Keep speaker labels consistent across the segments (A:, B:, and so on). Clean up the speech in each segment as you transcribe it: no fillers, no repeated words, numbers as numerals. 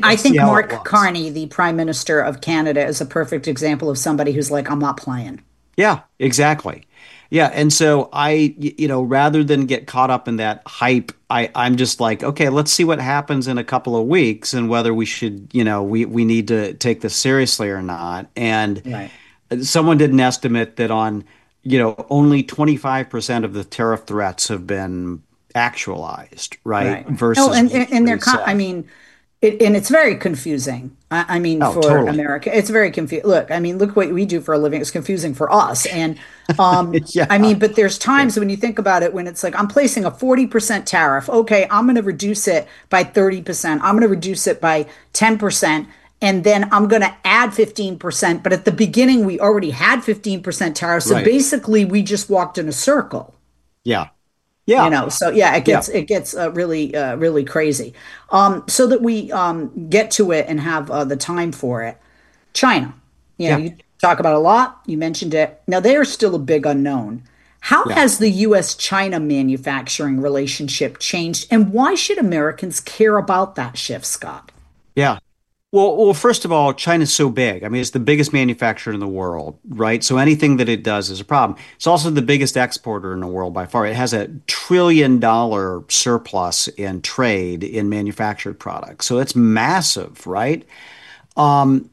A: I think Mark Carney, the Prime Minister of Canada, is a perfect example of somebody who's like, I'm not playing.
B: Yeah, exactly. Yeah, and so rather than get caught up in that hype, I'm just like, okay, let's see what happens in a couple of weeks and whether we should, we need to take this seriously or not. And
A: Right.
B: someone did an estimate that on, only 25% of the tariff threats have been actualized, right?
A: Right. No,
B: Versus
A: and
B: what
A: they're,
B: he said.
A: and it's very confusing. I mean,
B: Oh,
A: for
B: totally.
A: America, it's very confusing. Look what we do for a living. It's confusing for us. And
B: Yeah.
A: but there's
B: Yeah.
A: times when you think about it, when it's like, I'm placing a 40% tariff. Okay, I'm going to reduce it by 30%. I'm going to reduce it by 10%. And then I'm going to add 15%. But at the beginning, we already had 15% tariff. So
B: Right.
A: basically, we just walked in a circle.
B: Yeah. Yeah.
A: So yeah,
B: Yeah.
A: it gets really crazy. So that we get to it and have the time for it. China,
B: Yeah.
A: you talk about a lot. You mentioned it. Now they are still a big unknown. How
B: Yeah.
A: has the U.S. China manufacturing relationship changed, and why should Americans care about that shift, Scott?
B: Yeah. Well, first of all, China's so big. I mean, it's the biggest manufacturer in the world, right? So anything that it does is a problem. It's also the biggest exporter in the world by far. It has $1 trillion surplus in trade in manufactured products. So it's massive, right? Um,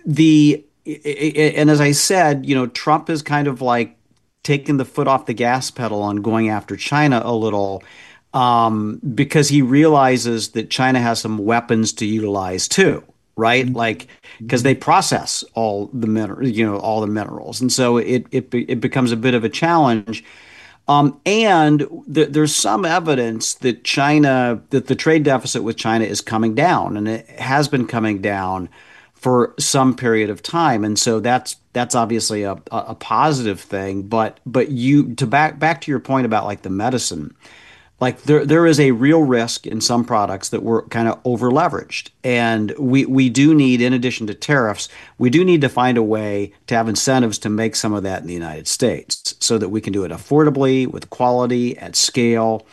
B: and as I said, Trump is kind of like taking the foot off the gas pedal on going after China a little, because he realizes that China has some weapons to utilize too, right? Like because they process all the minerals, and so it becomes a bit of a challenge. And there's some evidence that that the trade deficit with China is coming down, and it has been coming down for some period of time, and so that's obviously a positive thing. But you to back to your point about like the medicine, like there is a real risk in some products that we're kind of over leveraged, and we do need, in addition to tariffs, we do need to find a way to have incentives to make some of that in the United States so that we can do it affordably, with quality, at scale.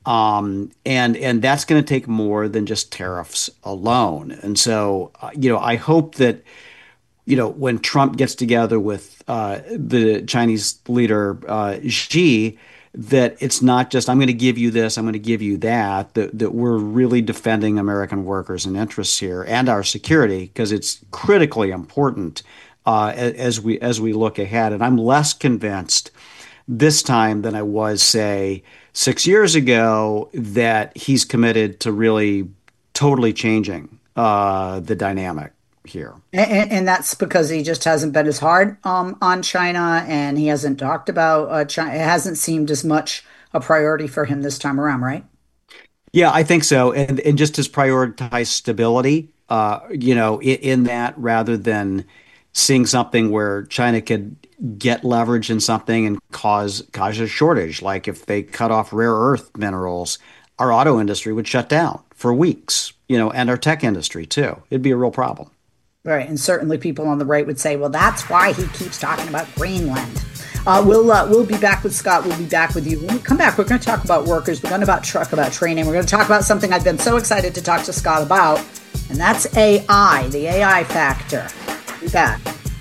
B: And that's going to take more than just tariffs alone. And so, I hope that, when Trump gets together with the Chinese leader Xi, that it's not just I'm going to give you this, I'm going to give you that, that we're really defending American workers and interests here and our security, because it's critically important as we look ahead. And I'm less convinced this time than I was, say, 6 years ago, that he's committed to really totally changing the dynamic here.
A: And that's because he just hasn't been as hard on China, and he hasn't talked about China. It hasn't seemed as much a priority for him this time around, right?
B: Yeah, I think so. And just as prioritize stability, in that, rather than seeing something where China could get leverage in something and cause a shortage. Like if they cut off rare earth minerals, our auto industry would shut down for weeks, and our tech industry too. It'd be a real problem.
A: Right. And certainly people on the right would say, well, that's why he keeps talking about Greenland. We'll be back with Scott. We'll be back with you. When we come back, we're going to talk about workers. We're going to talk about training. We're going to talk about something I've been so excited to talk to Scott about, and that's AI, the AI factor. Be back.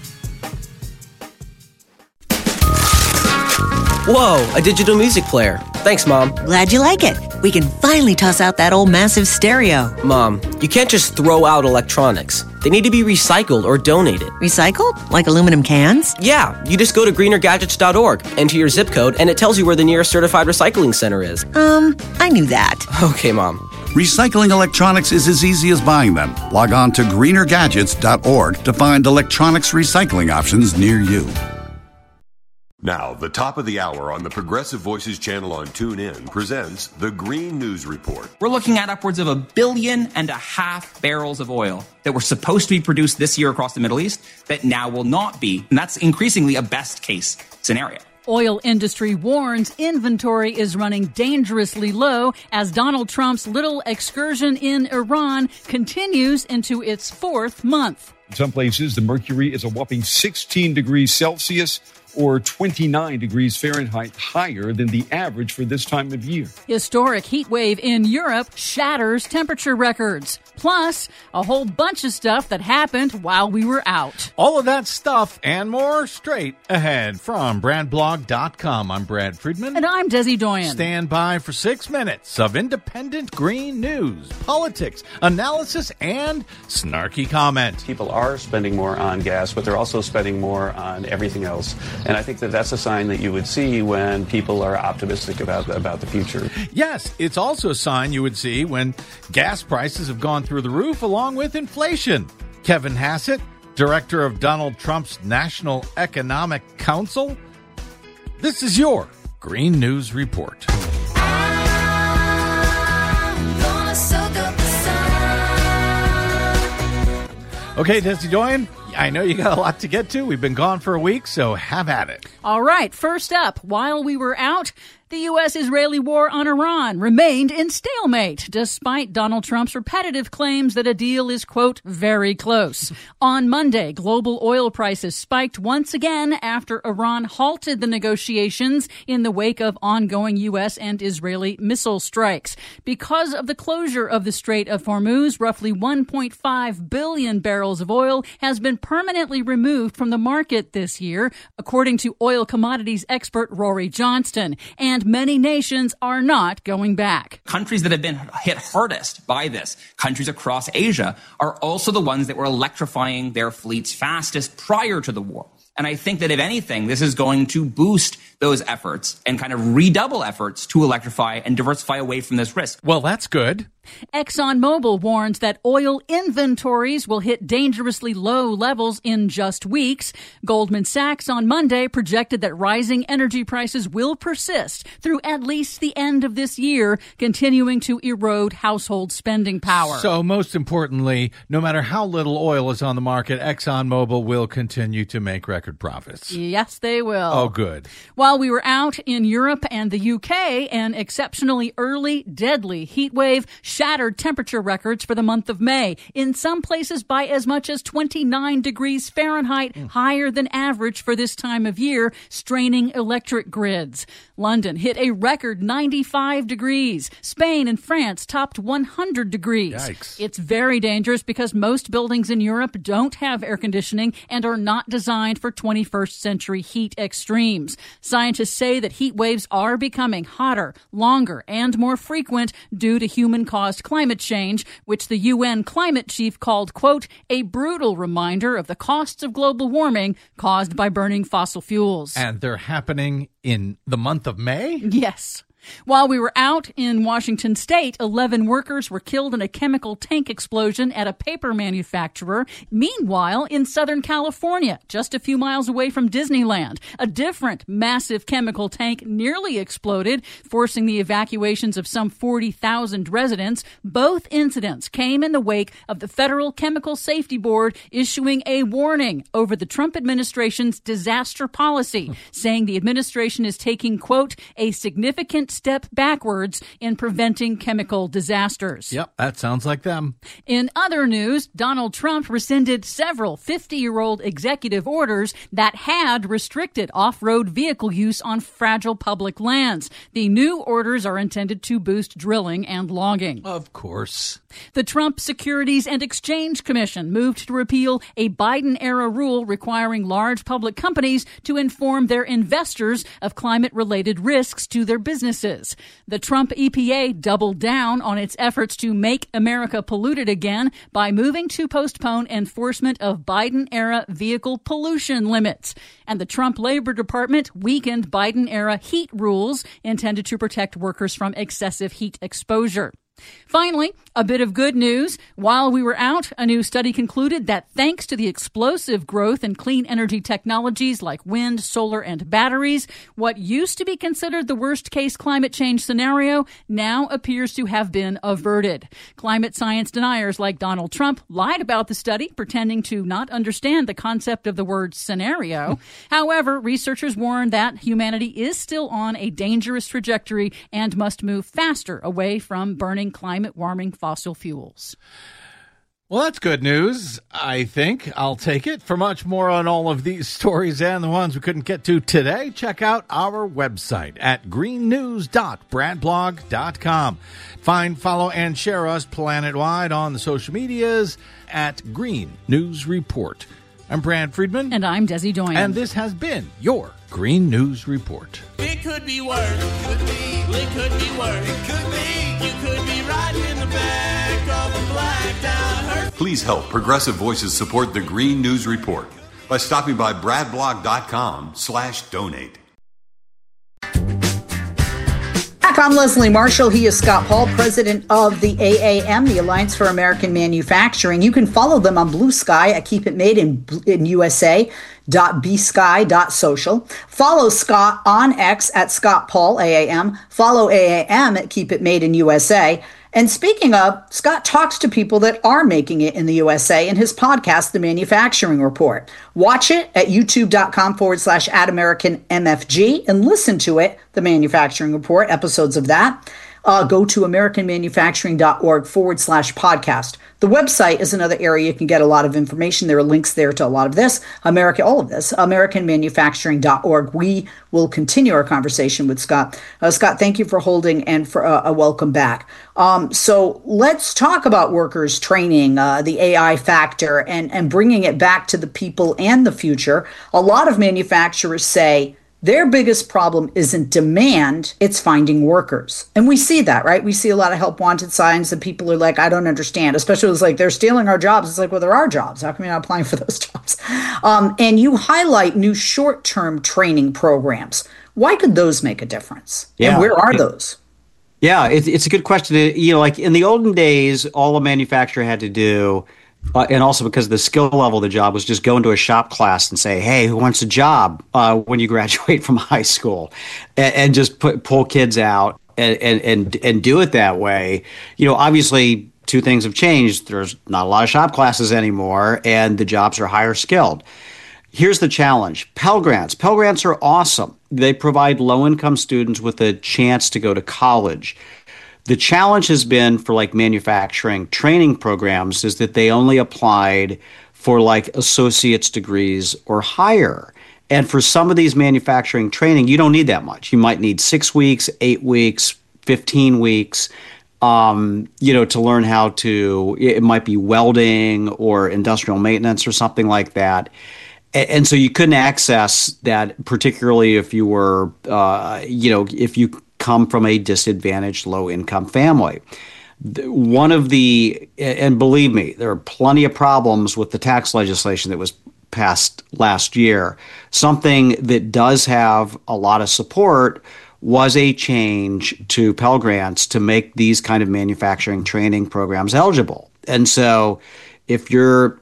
C: Whoa, a digital music player. Thanks, Mom.
D: Glad you like it. We can finally toss out that old massive stereo.
C: Mom, you can't just throw out electronics. They need to be recycled or donated.
D: Recycled? Like aluminum cans?
C: Yeah, you just go to greenergadgets.org, enter your zip code, and it tells you where the nearest certified recycling center is.
D: I knew that.
C: Okay, Mom.
E: Recycling electronics is as easy as buying them. Log on to greenergadgets.org to find electronics recycling options near you.
F: Now, the top of the hour on the Progressive Voices channel on TuneIn presents the Green News Report.
G: We're looking at upwards of 1.5 billion barrels of oil that were supposed to be produced this year across the Middle East that now will not be. And that's increasingly a best case scenario.
H: Oil industry warns inventory is running dangerously low as Donald Trump's little excursion in Iran continues into its fourth month.
I: In some places, the mercury is a whopping 16 degrees Celsius. or 29 degrees Fahrenheit higher than the average for this time of year.
H: Historic heat wave in Europe shatters temperature records. Plus, a whole bunch of stuff that happened while we were out.
J: All of that stuff and more straight ahead from BradBlog.com. I'm Brad Friedman.
H: And I'm Desi Doyen.
J: Stand by for 6 minutes of independent green news, politics, analysis, and snarky comment.
K: People are spending more on gas, but they're also spending more on everything else. And I think that that's a sign that you would see when people are optimistic about the future.
J: Yes, it's also a sign you would see when gas prices have gone through the roof along with inflation. Kevin Hassett, director of Donald Trump's National Economic Council. This is your Green News Report. Okay, Desi Doyen, I know you got a lot to get to. We've been gone for a week, so have at it.
H: All right, first up, while we were out, the U.S.-Israeli war on Iran remained in stalemate, despite Donald Trump's repetitive claims that a deal is, quote, very close. On Monday, global oil prices spiked once again after Iran halted the negotiations in the wake of ongoing U.S. and Israeli missile strikes. Because of the closure of the Strait of Hormuz, roughly 1.5 billion barrels of oil has been permanently removed from the market this year, according to oil commodities expert Rory Johnston. And many nations are not going back.
G: Countries that have been hit hardest by this, countries across Asia, are also the ones that were electrifying their fleets fastest prior to the war. And I think that if anything, this is going to boost those efforts and kind of redouble efforts to electrify and diversify away from this risk.
J: Well, that's good.
H: ExxonMobil warns that oil inventories will hit dangerously low levels in just weeks. Goldman Sachs on Monday projected that rising energy prices will persist through at least the end of this year, continuing to erode household spending power.
J: So most importantly, no matter how little oil is on the market, ExxonMobil will continue to make record profits.
H: Yes, they will.
J: Oh, good.
H: While we were out in Europe and the UK, an exceptionally early, deadly heat wave shattered temperature records for the month of May, in some places by as much as 29 degrees Fahrenheit, higher than average for this time of year, straining electric grids. London hit a record 95 degrees. Spain and France topped 100 degrees.
J: Yikes.
H: It's very dangerous because most buildings in Europe don't have air conditioning and are not designed for 21st century heat extremes. Scientists say that heat waves are becoming hotter, longer, and more frequent due to human-caused climate change, which the UN climate chief called, quote, a brutal reminder of the costs of global warming caused by burning fossil fuels.
J: And they're happening in the month of May?
H: Yes. While we were out in Washington state, 11 workers were killed in a chemical tank explosion at a paper manufacturer. Meanwhile, in Southern California, just a few miles away from Disneyland, a different massive chemical tank nearly exploded, forcing the evacuations of some 40,000 residents. Both incidents came in the wake of the Federal Chemical Safety Board issuing a warning over the Trump administration's disaster policy, saying the administration is taking, quote, a significant step backwards in preventing chemical disasters.
J: Yep, that sounds like them.
H: In other news, Donald Trump rescinded several 50-year-old executive orders that had restricted off-road vehicle use on fragile public lands. The new orders are intended to boost drilling and logging.
J: Of course.
H: The Trump Securities and Exchange Commission moved to repeal a Biden-era rule requiring large public companies to inform their investors of climate-related risks to their businesses. The Trump EPA doubled down on its efforts to make America polluted again by moving to postpone enforcement of Biden-era vehicle pollution limits. And the Trump Labor Department weakened Biden-era heat rules intended to protect workers from excessive heat exposure. Finally, a bit of good news. While we were out, a new study concluded that thanks to the explosive growth in clean energy technologies like wind, solar, and batteries, what used to be considered the worst-case climate change scenario now appears to have been averted. Climate science deniers like Donald Trump lied about the study, pretending to not understand the concept of the word scenario. However, researchers warn that humanity is still on a dangerous trajectory and must move faster away from burning climate-warming fossil fuels.
J: Well, that's good news, I think. I'll take it. For much more on all of these stories and the ones we couldn't get to today, check out our website at greennews.bradblog.com. Find, follow, and share us planet-wide on the social medias at Green News Report. I'm Brad Friedman.
H: And I'm Desi Doyen.
J: And this has been your Green News Report.
L: It could be worse. It could be. It could be worse. It could be. You could be riding in the back of a blacked out hearse.
F: Please help Progressive Voices support the Green News Report by stopping by bradblog.com/donate.
A: I'm Leslie Marshall. He is Scott Paul, president of the AAM, the Alliance for American Manufacturing. You can follow them on Blue Sky at Keep It Made in USA.bsky.social. Follow Scott on X at Scott Paul AAM. Follow AAM at Keep It Made in USA. And speaking of, Scott talks to people that are making it in the USA in his podcast, The Manufacturing Report. Watch it at youtube.com/@AmericanMFG and listen to it, The Manufacturing Report, episodes of that. Go to americanmanufacturing.org/podcast. The website is another area you can get a lot of information. There are links there to a lot of this, all of this, americanmanufacturing.org. We will continue our conversation with Scott. Scott, thank you for holding and for a welcome back. So let's talk about workers training, the AI factor, and bringing it back to the people and the future. A lot of manufacturers say their biggest problem isn't demand, it's finding workers. And we see that, right? We see a lot of help wanted signs and people are like, I don't understand, especially it's like they're stealing our jobs. It's like, well, there are jobs. How come you're not applying for those jobs? And you highlight new short-term training programs. Why could those make a difference?
B: Yeah.
A: And where are those?
B: Yeah, it's a good question. Like in the olden days, all a manufacturer had to do, and also because the skill level of the job was just go into a shop class and say, hey, who wants a job when you graduate from high school? And just pull kids out and do it that way. Obviously, two things have changed. There's not a lot of shop classes anymore, and the jobs are higher skilled. Here's the challenge. Pell Grants. Pell Grants are awesome. They provide low-income students with a chance to go to college. The challenge has been for manufacturing training programs is that they only applied for associate's degrees or higher. And for some of these manufacturing training, you don't need that much. You might need 6 weeks, 8 weeks, 15 weeks, to learn how to, it might be welding or industrial maintenance or something like that. And so you couldn't access that, particularly if you were, if you come from a disadvantaged low-income family. And believe me, there are plenty of problems with the tax legislation that was passed last year. Something that does have a lot of support was a change to Pell Grants to make these kind of manufacturing training programs eligible. And so if you're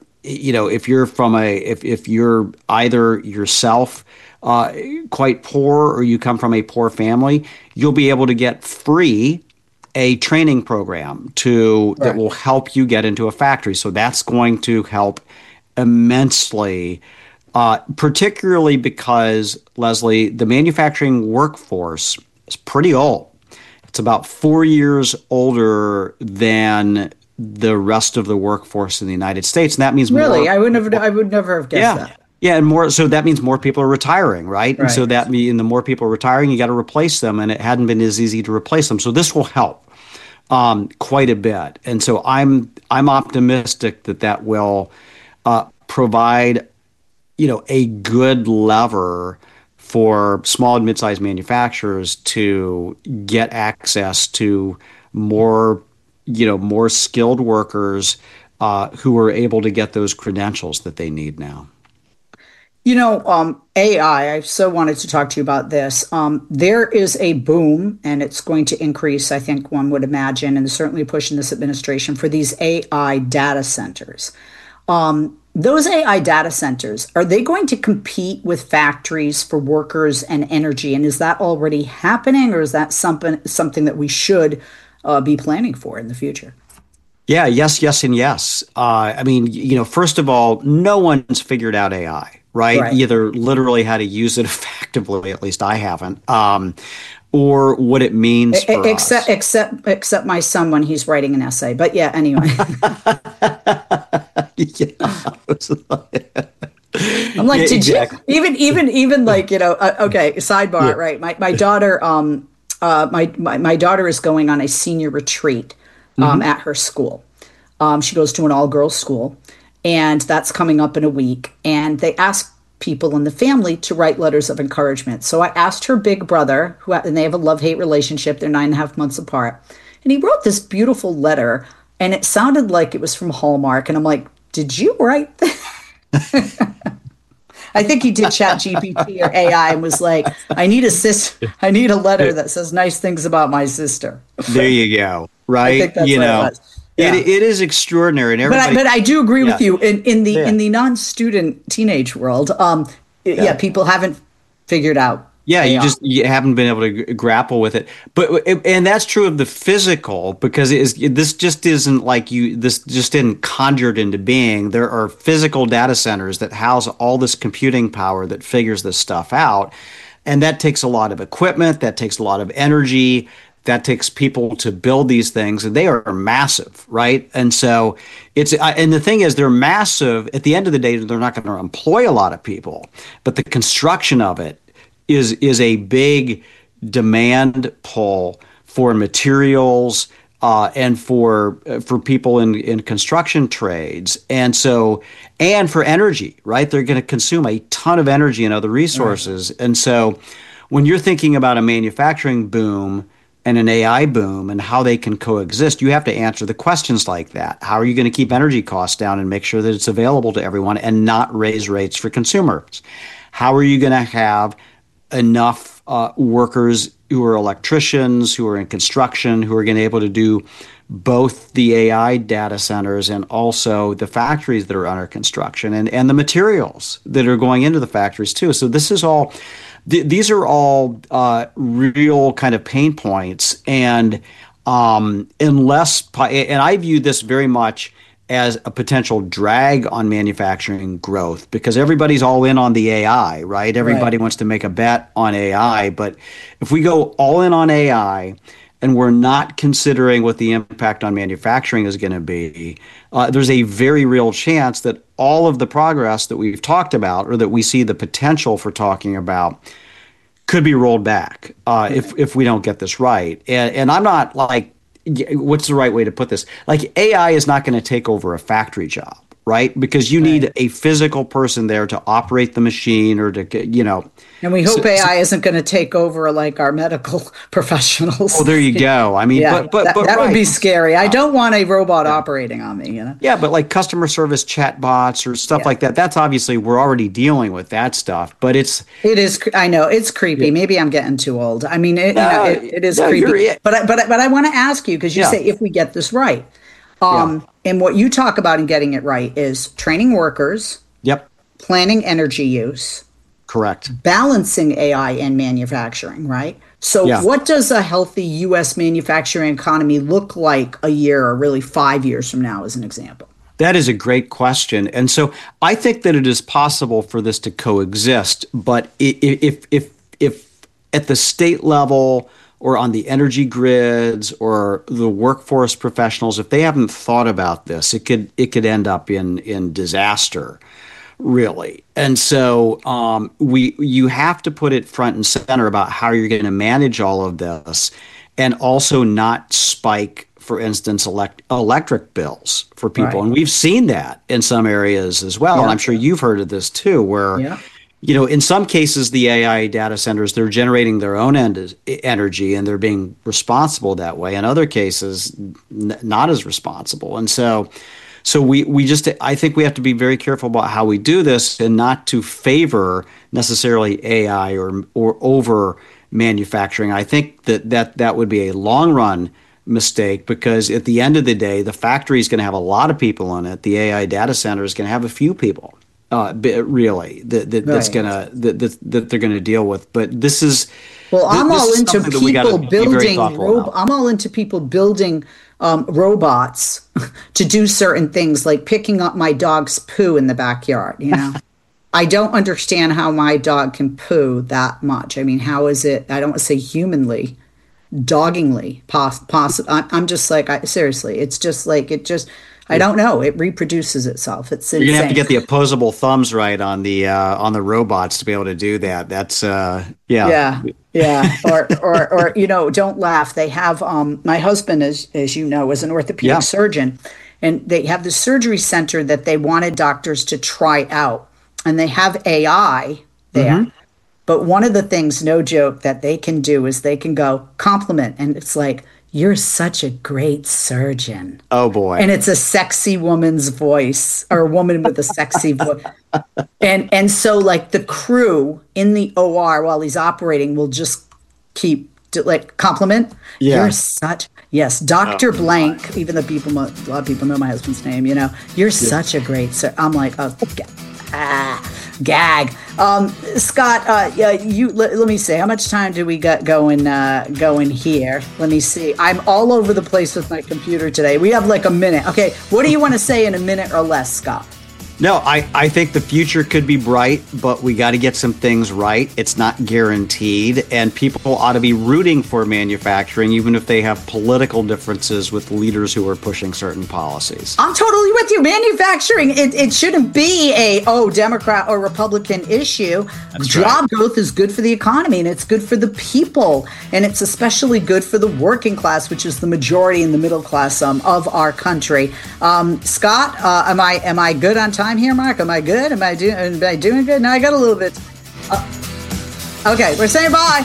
B: either yourself quite poor or you come from a poor family, you'll be able to get free a training program that will help you get into a factory. So that's going to help immensely, particularly because, Leslie, the manufacturing workforce is pretty old. It's about 4 years older than the rest of the workforce in the United States, and that means
A: really, I would never have guessed that.
B: Yeah, and so that means more people are retiring, right? And so that means the more people are retiring, you got to replace them, and it hadn't been as easy to replace them. So this will help quite a bit, and so I'm optimistic that will provide a good lever for small and mid-sized manufacturers to get access to more skilled workers who are able to get those credentials that they need now.
A: AI, I so wanted to talk to you about this. There is a boom, and it's going to increase, I think one would imagine, and certainly push in this administration for these AI data centers. Those AI data centers, are they going to compete with factories for workers and energy? And is that already happening, or is that something that we should be planning for in the future?
B: Yeah, yes, and yes. First of all, no one's figured out AI, right? Either literally how to use it effectively, at least I haven't, or what it means for us.
A: Except my son when he's writing an essay. But yeah, anyway. I'm like, did exactly. you even like, okay, sidebar, right? My daughter, my daughter is going on a senior retreat at her school. She goes to an all-girls school, and that's coming up in a week. And they ask people in the family to write letters of encouragement. So I asked her big brother, and they have a love-hate relationship. They're 9.5 months apart. And he wrote this beautiful letter, and it sounded like it was from Hallmark. And I'm like, did you write this? I think he did ChatGPT or AI and was like, I need a letter that says nice things about my sister.
B: There you go. Right.
A: I think that's what it was. Yeah.
B: It is extraordinary. And everybody,
A: but I do agree with you in the non-student teenage world. People haven't figured out.
B: Yeah, you haven't been able to grapple with it. And that's true of the physical, because this just isn't like this just isn't conjured into being. There are physical data centers that house all this computing power that figures this stuff out. And that takes a lot of equipment, that takes a lot of energy, that takes people to build these things, and they are massive, right? And so and the thing is, they're massive. At the end of the day, they're not going to employ a lot of people, but the construction of it is a big demand pull for materials and for people in construction trades, and for energy, right? They're going to consume a ton of energy and other resources, right. And so when you're thinking about a manufacturing boom and an AI boom and how they can coexist, you have to answer the questions like that. How are you going to keep energy costs down and make sure that it's available to everyone and not raise rates for consumers? How are you going to have enough workers who are electricians, who are in construction, who are going to be able to do both the AI data centers and also the factories that are under construction and the materials that are going into the factories too? So this is all, these are all real kind of pain points, and I view this very much as a potential drag on manufacturing growth, because everybody's all in on the AI, right? Everybody wants to make a bet on AI. But if we go all in on AI and we're not considering what the impact on manufacturing is going to be, there's a very real chance that all of the progress that we've talked about, or that we see the potential for talking about, could be rolled back if we don't get this right. And I'm not like, what's the right way to put this? Like, AI is not going to take over a factory job, right? Because you need a physical person there to operate the machine or to,
A: And we hope AI isn't going to take over like our medical professionals.
B: Oh, there you go. I mean,
A: that would be scary. I don't want a robot operating on me,
B: Yeah, but like customer service chatbots or stuff like that, that's obviously, we're already dealing with that stuff, but it is,
A: I know, it's creepy. Yeah. Maybe I'm getting too old. I mean, it is creepy. But I want to ask you, because you say if we get this right, and what you talk about in getting it right is training workers, planning energy use,
B: correct,
A: balancing AI and manufacturing, right? So what does a healthy U.S. manufacturing economy look like a year, or really 5 years from now, as an example?
B: That is a great question. And so I think that it is possible for this to coexist, but if at the state level or on the energy grids or the workforce professionals, if they haven't thought about this, it could end up in disaster, really. And so you have to put it front and center about how you're going to manage all of this, and also not spike, for instance, electric bills for people. Right. And we've seen that in some areas as well. Yeah. And I'm sure you've heard of this too, where in some cases, the AI data centers, they're generating their own energy and they're being responsible that way. In other cases, not as responsible. And so I think we have to be very careful about how we do this, and not to favor necessarily AI or over manufacturing. I think that would be a long run mistake, because at the end of the day, the factory is going to have a lot of people in it. The AI data center is going to have a few people. Really, that they're going to deal with. But this is
A: I'm all into people building. I'm all into people building robots to do certain things, like picking up my dog's poo in the backyard. I don't understand how my dog can poo that much. I mean, how is it? I don't want to say humanly, doggingly possible. I'm just like, seriously, it's just like, I don't know. It reproduces itself. It's insane.
B: You're gonna have to get the opposable thumbs right on the robots to be able to do that. That's
A: Yeah. Or don't laugh. They have my husband, as you know, is an orthopedic surgeon, and they have the surgery center that they wanted doctors to try out, and they have AI there. Mm-hmm. But one of the things, no joke, that they can do is they can go compliment, and it's like, "You're such a great surgeon."
B: Oh boy.
A: And it's a sexy woman's voice, or a woman with a sexy voice. And so like the crew in the OR while he's operating will just keep like compliment.
B: Yeah.
A: You're such, yes, Dr. Blank, even though a lot of people know my husband's name, you're such a great sir. I'm like, oh, gag. Scott, let me see. How much time do we got going here? Let me see. I'm all over the place with my computer today. We have like a minute. Okay, what do you want to say in a minute or less, Scott?
B: No, I think the future could be bright, but we got to get some things right. It's not guaranteed, and people ought to be rooting for manufacturing, even if they have political differences with leaders who are pushing certain policies.
A: I'm totally with you. Manufacturing, it shouldn't be a Democrat or Republican issue.
B: That's
A: Job
B: right.
A: growth is good for the economy, and it's good for the people, and it's especially good for the working class, which is the majority in the middle class of our country. Scott, am I good on time here, Mark? Am I good? Am I doing good? No, I got a little bit. Okay, we're saying bye.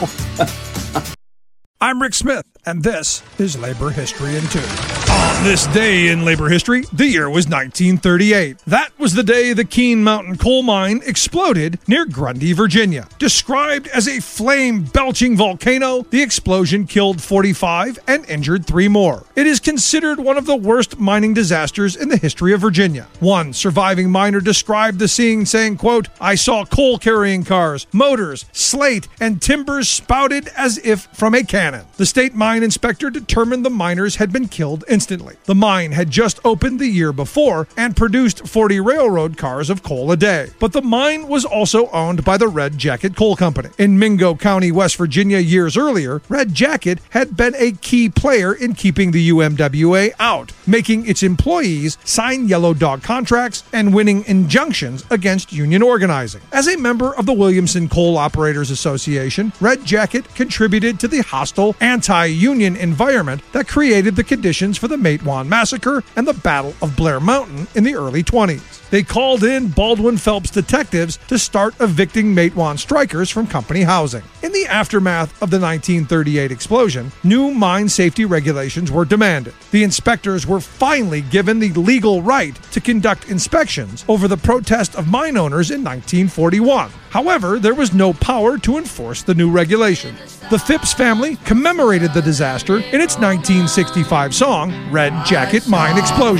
M: I'm Rick Smith, and this is Labor History in 2. On this day in labor history, the year was 1938. That was the day the Keene Mountain coal mine exploded near Grundy, Virginia. Described as a flame-belching volcano, the explosion killed 45 and injured 3 more. It is considered one of the worst mining disasters in the history of Virginia. One surviving miner described the scene saying, quote, "I saw coal-carrying cars, motors, slate, and timbers spouted as if from a cannon." The state mine inspector determined the miners had been killed instantly. The mine had just opened the year before and produced 40 railroad cars of coal a day. But the mine was also owned by the Red Jacket Coal Company. In Mingo County, West Virginia, years earlier, Red Jacket had been a key player in keeping the UMWA out, making its employees sign yellow dog contracts and winning injunctions against union organizing. As a member of the Williamson Coal Operators Association, Red Jacket contributed to the hostile anti-union environment that created the conditions for the Matewan Massacre and the Battle of Blair Mountain in the early 20s. They called in Baldwin Phelps detectives to start evicting Matewan strikers from company housing. In the aftermath of the 1938 explosion, new mine safety regulations were demanded. The inspectors were finally given the legal right to conduct inspections over the protest of mine owners in 1941. However, there was no power to enforce the new regulations. The Phipps family commemorated the disaster in its 1965 song, Red Jacket Mine Explosion.